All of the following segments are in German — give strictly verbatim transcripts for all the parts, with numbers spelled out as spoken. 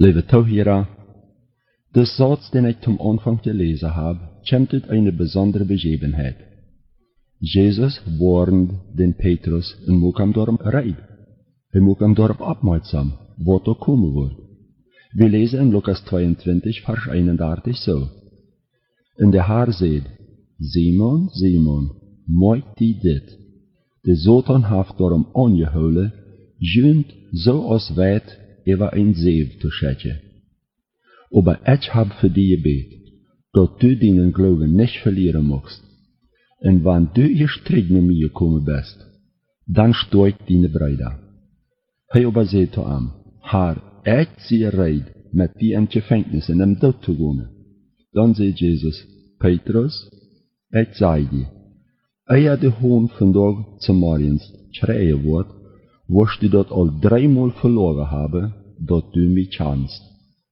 Lieve toehoorders, de Satz, den ich zum Anfang gelesen habe, kommt uit eine besondere Begebenheit. Jesus warnt den Petrus und macht ihm darum reid. Er macht ihm darauf aufmerksam, was da kommen wird. Wir lesen in Lukas zweiundzwanzig, Vers einunddreißig so. Und der Herr sagt, Simon, Simon, moit die dit. De Satan heeft darum aangehouden, junt zo als weit über ein Zeef te zetten. Aber ich hab für die gebet, dat du deinen Glauben nicht verlieren magst. Und wenn du ihr Strick mit mir gekommen bist, dann steigt deine Brüder. Hij aber sagt zu ihm, Herr, ich ziehe reid, mit dir in Gefängnis in dem Tod zu gehen. Dann sagt Jesus, Petrus, ich sage dir, ehe de Hohn vandaag zum Morgens schreien wird, wirst du dort al dreimal verloren haben, dat du mich kannst.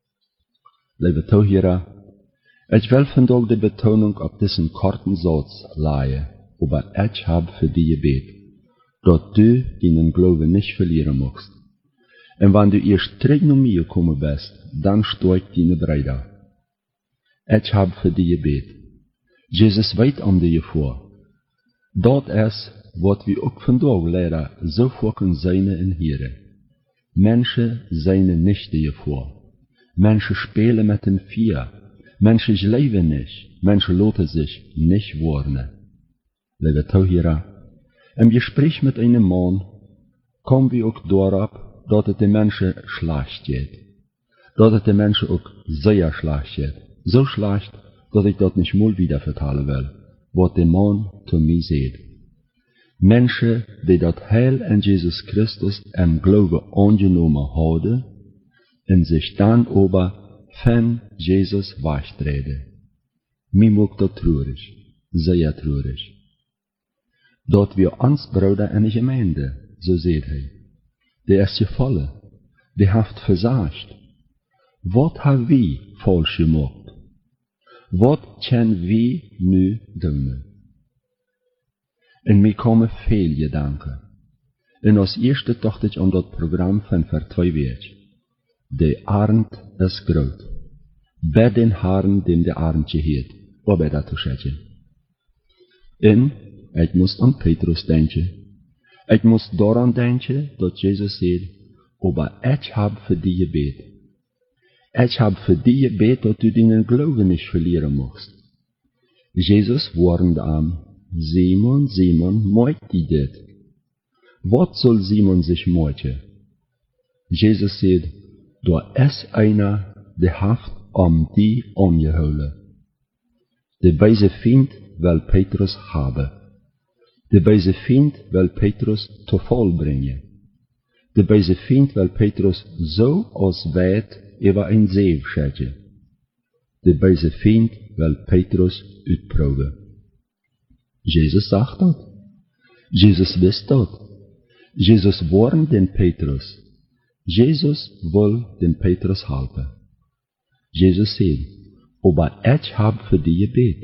Lieve toehoorders, ich will vandaag die Betonung auf diesen korten Satz legen, aber ich habe für dich gebet, dat du deinen Glauben nicht verlieren magst. Und wenn du erst zurück nach mir gekommen bist, dann steigt deine Brüder. Ich habe für dich gebet. Jesus weet om die vor. Dat is wat we ook vandaag leider zo vaak zijn en heren. Menschen zijn nicht hiervor. Menschen spielen mit dem Vier. Menschen leben nicht. Menschen lassen sich nicht warnen. Lieve toehoorders, im Gespräch mit einem Mann kommen wir auch darauf, dass es den Menschen schlecht geht. Dass es den Menschen auch sehr schlecht geht. So schlecht, dass ich das nicht mal wieder vertellen will, was der Mann zu mir sagt. Menschen, die das Heil in Jesus Christus im Glauben angenommen haben, und sich dann aber von Jesus wegtreten. Mir macht das traurig, sehr traurig. Dort wir uns Brüder in der Gemeinde, so seht ihr, der ist gefallen, der hat versagt. Was haben wir falsch gemacht? Was können wir nu doen? En mir kommen veel Gedanken. En als eerste dacht ich an dat Programm van voor twee weken. De arend is groot. Bij den Herrn, dem der Arend geheert, ob er dat te zeggen. En ik moest aan Petrus denken. Ik moest daaraan denken dat Jezus zei, aber ich heb voor die gebet. Ich heb voor die gebet, dat du deinen Glauben nicht verlieren magst. Jesus warnte ihm, Simon, Simon, moit die dit. Wat soll Simon sich moiten? Jesus sagt, da ist einer, der haft um die angehouden. Der böse Feind will Petrus haben. Der böse Feind will Petrus zu Fall bringen. Der böse Feind will Petrus so als weit über ein See schätzen. Der böse Feind will Petrus uitproben. Jesus sagt dat. Jesus wist dat. Jesus warnt den Petrus. Jesus will den Petrus helpen. Jesus sagt, aber ich habe für die gebet.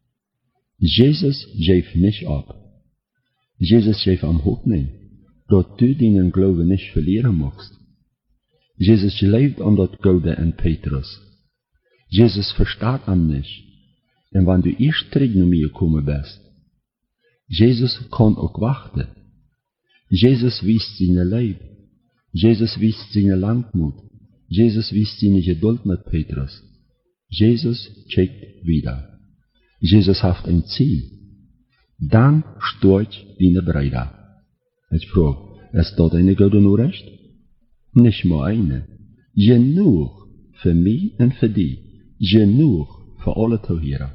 Jesus geeft nicht ab. Jesus geeft am Hoffnung, dat du deinen Glauben nicht verlieren magst. Jesus lebt an dat Gode in Petrus. Jesus verstaat am nicht. Und wenn du erst terug naar mir gekommen bist, Jesus kann auch warten. Jesus wiest seine Leib. Jesus wiest seine Langmut. Jesus wiest seine Geduld mit Petrus. Jesus checkt wieder. Jesus hat ein Ziel. Dann steigt deine Brüder. Ich frage, ist dort eine gute Nachricht? Nicht nur eine. Genug für mich und für dich. Genug für alle Zuhörer.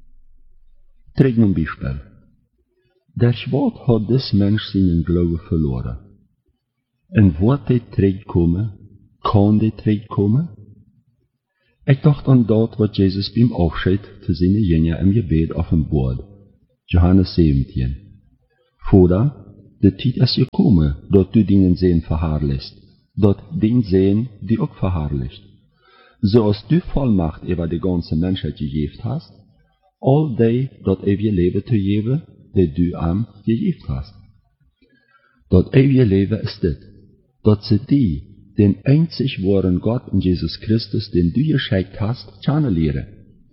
Trek een Beispiel. Der Schwab hat des Mensch seinen Glauben verloren. Und wird der terugkomen? Kann der terugkomen? Ich dachte an dat wat Jesus beim Aufschied zu seinen Jüngern im Gebet offenbart. Johannes zeventien. Vater, de tijd is gekomen, dat du deinen Sehen verherrlichst, dat den Sehen die auch verherrlicht. So als du Vollmacht über die ganze Menschheit gegeben hast, all die dat ewige Leben zu geben, die du am gegeben hast. Dat ewige Leben ist dit, dat sie die, den einzig wahren Gott in Jesus Christus, den du geschickt hast, kennenleren.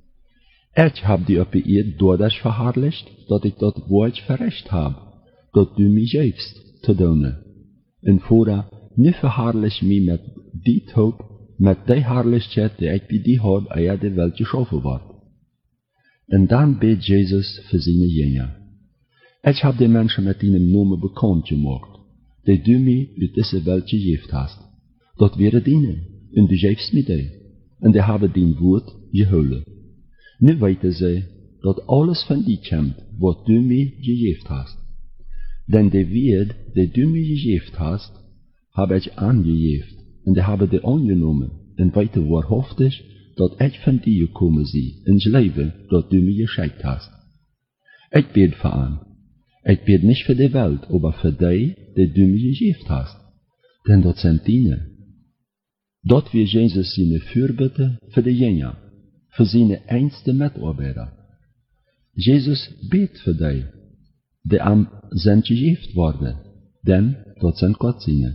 Ik heb die op je doordat verherrlicht, dat ik dat woord verrecht heb, dat du mij geeft te doen. En voordat, nu verherrlich mij met die hoop, met die herrlichheid die ik bij die had, eer de welt geschaffen wordt. En dan beet Jezus voor zijn jingen. Ik heb de mensen met die namen bekend gemaakt, die du mij uit deze welt gegeven hast. Dat wäre dienen, en du geefst mij die, en die hebben die woord gehouden. Nu weten zij dat alles van die komt, wat du mij gegeven hast. Denn de woord die du mij gegeven hast, heb ik aangegeven, en die hebben die aangenomen, en weten waarhaftig dat ik van die gekomen zie, in het leven dat du mij geschickt hast. Ik bid voor aan. Ik bid niet voor de wereld, maar voor die die du mij gegeven hast. Denn dat zijn dienen. Dat wir Jezus zijn voorbidden voor de jengen, voor zijn einste medarbeider. Jezus beet voor die, die aan zijn gegeven worden, denn dat zijn Godzinnen.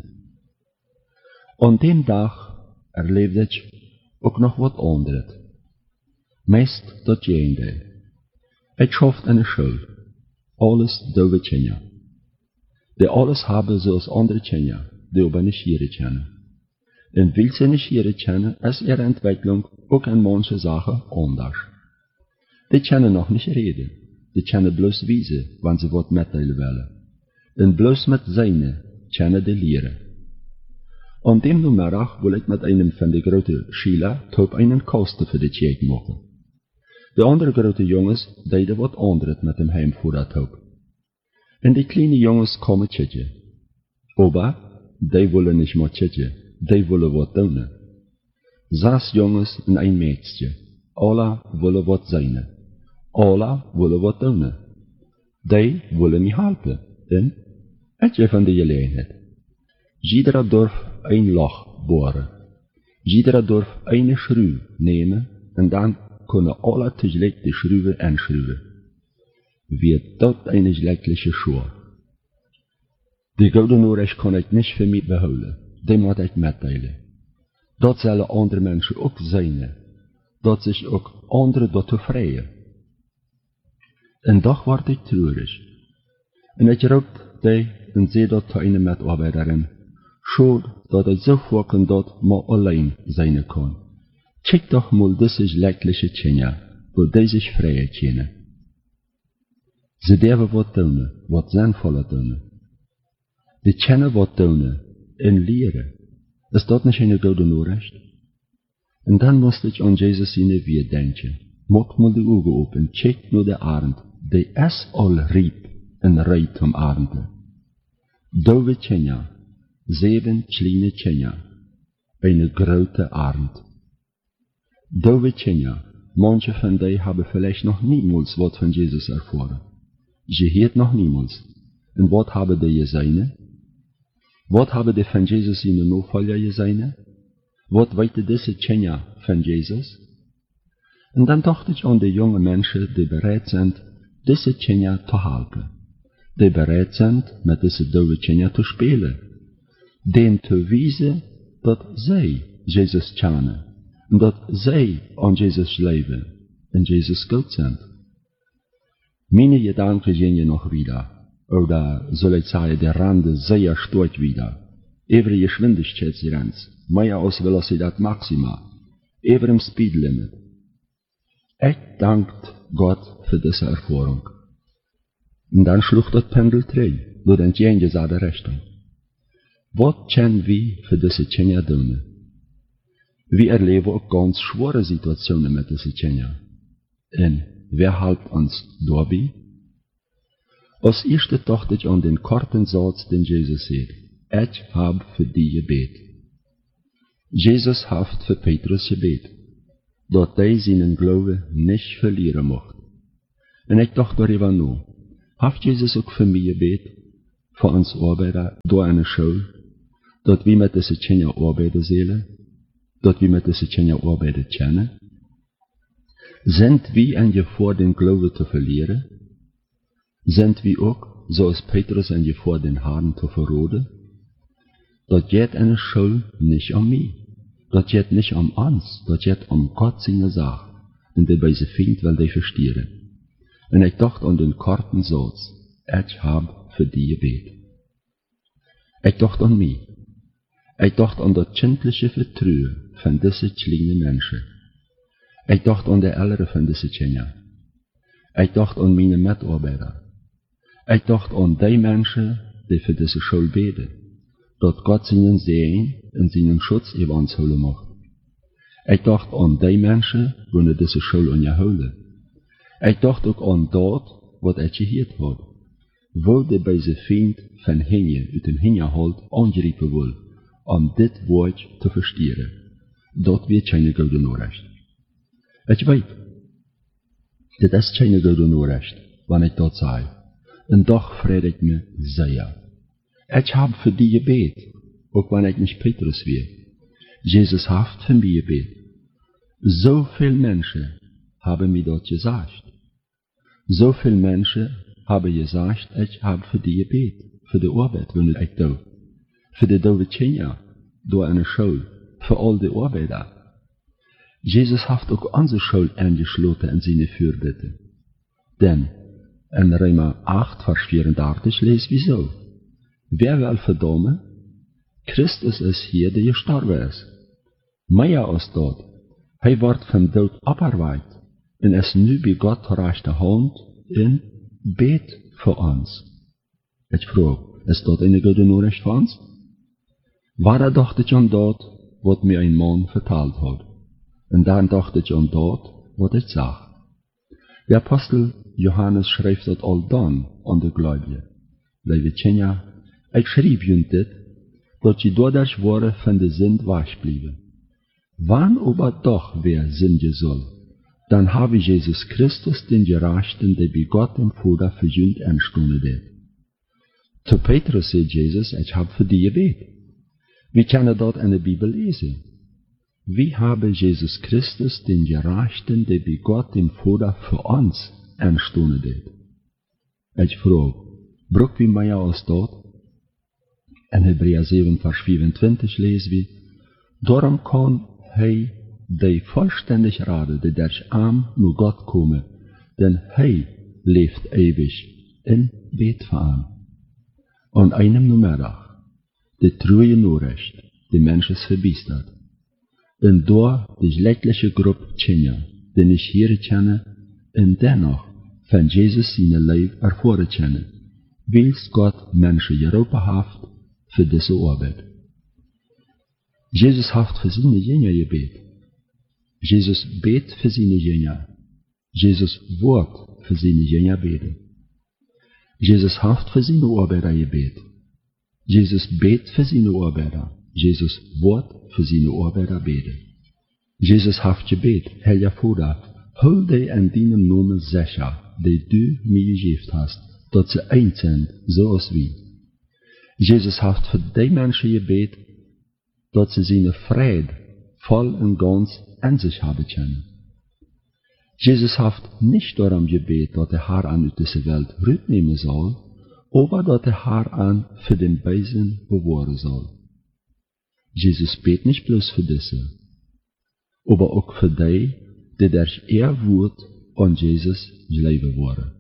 Aan die dag erleefde ik ook nog wat anderes. Meest dat jende. Ik schoft in de school, alles dove tjenja. Die alles hebben zoals andere tjenja, die aber nicht jere kennen. En wil ze niet jere kennen, is ihre Entwicklung ook in manche Sachen anders. Die kennen nog nicht reden, die kennen bloß wiese, wann sie wat mitteilen willen. En bloß mit seine kennen die leren. An dem Nummerach will ich mit einem von den großen Schülern top einen Kosten für die Tjeg machen. Die andere große Jungs deden wat anderes mit dem Heimfuhrer top. Und die kleinen Jungs kommen tjetje. Aber die wollen nicht mehr tjetje, die wollen wat doen. Zes Jungs en ein Mädchen, alle wollen wat zijn. Alle wollen wat doen. Die wollen mij helpen. En ik van die gelegenheid. Iedere dorf een loch boren. Iedere dorf een schroef nemen en dan kunnen alle tegelijk de schroeven aanschroeven. Wie dat een schlechtliche Schuhe. Die gouden oorlog kan ik niet voor mij behouden. Die moet ik mitteilen. Dat zullen andere mensen ook zijn. Dat zich ook anderen daartoe vrijen. En toch word ik treurig. En ik roep die en zie dat te een medarbeiderin. Schuld dat ik zo vaak dat maar alleen zijn kan. Kijk toch mal deze schlechtliche tjenja, wo die zich vrij kennen. Ze durven wat doen, wat zinvolle doen. Die kennen wat doen en leren. Is dat niet een gouden oorrecht? En dan moest ik aan Jezus in de weer denken. Maak mal de ogen open, kijk naar de arend. Die is al riep en rijdt om arenden. Dove tjenja. Zeven kleine tjenja, een grote arend. Dove tjenja, manche van die hebben vielleicht nog niemals wat van Jezus ervaren. Je heet nog niemals. En wat hebben die gezien? Wat hebben die van Jezus in de navolger gezien? Wat weten deze tjenja van Jezus? En dan dacht ik aan de jonge mensen die bereid zijn deze tjenja te helpen. Die bereid zijn met deze dove tjenja te spelen. Den te wijzen dat zij Jezus kennen, en dat zij aan Jezus leven, en Jezus goed zijn. Meine Gedanken gingen noch wieder, oder soll ich sagen, der Rande sehr stark wieder. Über die Geschwindigkeitsgrenze, mehr als Velocidad Maxima, über dem Speedlimit. Ich danke Gott für diese Erfahrung. Und dann schlug das Pendel drei, nur in die eingesagte Richtung. Wat können wir für diese tjenja doen? Wir erleben auch ganz schwere Situationen mit diese tjenja. Und wer helpt uns dabei? Als eerste dacht ich an den korten Satz, den Jesus sagt. Ich habe für die gebet. Jesus hat für Petrus gebet, dat hij seinen Glauben nicht verlieren mocht. Und ich dachte darüber nach. Hat Jesus auch für mich gebet? Für uns Arbeiter, da eine Schule? Dat we met deze tjenja arbeiden zullen, dat we met deze tjenja arbeiden kennen? Zijn we in gevaar den Glauben te verlieren? Zijn we ook, zoals Petrus, in gevaar den Herrn te verraden? dat geht eine Schuld nicht um mich. Dat geht nicht um uns, dat geht um Gott seine Sache. Und die bei sie findet, weil die verstehen. Und ich dachte an den korten Satz, ich hab für die gebet. Ich dachte an mich. Ich dachte an das kindliche Vertrauen von diesen kleinen Menschen. Ich dachte an die Eltern von diesen Kindern. Ich dachte an meine Mitarbeiter. Ich dachte an die Menschen, die für diese Schule beten, dass Gott seinen Segen und seinen Schutz über uns holen macht. Ich dachte an die Menschen, die diese Schule an ihr holen. Ich dachte auch an dort, was ich gehört habe, wo die bei sie Feind von hinten, aus dem Hinterhalt, angreifen will, um dit Wort zu verstehen. Dort wird keine gute Nachricht. Ich weiß, das ist keine gute Nachricht, wenn ich das sage. Und doch freut ich mich sehr. Ich habe für die gebet, auch wenn ich nicht Petrus wäre. Jesus hat für mich gebet. So viele Menschen haben mir dort gesagt. So viele Menschen haben gesagt, ich habe für die gebet, für die Arbeit, wenn ich da. Für die doofe Kinder, durch eine Schule, für all die Arbeiter. Jesus hat auch unsere Schuld angeschlossen in seine Fürbitte. Denn in Römer acht, Vers vierundachtzig lesen wir so: Wer will verdammen? Christus ist hier, der gestorben ist. Mehr als dort. Er wird vom Tod abgeweiht und ist nu bei Gott rechte Hand in Bet für uns. Ich frage, ist dort eine gute Nachricht für uns? War dachte ich an dort, was mir ein Mann verteilt hat. Und dann dachte ich an dort, was ich sag. Der Apostel Johannes schreibt dort all dann an die Gläubigen. Liebe Kinder, ich schrieb ihnen dit, dass sie dadurch waren von der Sünd wegblieben. Wann aber doch wer sündigen soll, dann habe Jesus Christus den Gerechten, der bei Gott dem Vater für Sünd anstanden wird. Zu Petrus sagt Jesus, ich habe für die gebet. Wir können dort in der Bibel lesen. Wie habe Jesus Christus den Gerechten, der bei Gott dem Vater für uns anstanden wird? Ich frage, braucht wie mehr als dort? In Hebräer sieben, Vers vierundzwanzig lesen wir: Darum kann hij die vollständig raden, die durch arm nur Gott kommen, denn hij lebt ewig in Bet für Und einem Nummerach, die treue Nachricht, die Menschen verbiestert. Und da die schlechtliche Gruppe Kinder, die nicht hier kennen, und dennoch von Jesus seine Leib erfahren kennen, will's Gott Menschen gerufen hat für diese Arbeit. Jesus hat für seine Jünger gebet. Jesus bet für seine Jünger. Jesus wird für seine Jünger beten. Jesus hat für seine Arbeiter gebet. Jesus bet für seine Arbeiter. Jesus wird für seine Arbeiter beten. Jesus hat gebet, Herr Vater, hol die an deinem Namen sicher, die du mir gegeben hast, dass sie eins sind, so als wir. Jesus hat für die Menschen gebet, dass sie seine Friede voll und ganz an sich haben können. Jesus hat nicht darum gebet, dass der Herr an diese Welt rücknehmen soll, aber dass der Herr an für den Weisen bewahren soll. Jesus bet nicht bloß für diese, aber auch für die, die durch ihr Wort an Jesus glauben wollen.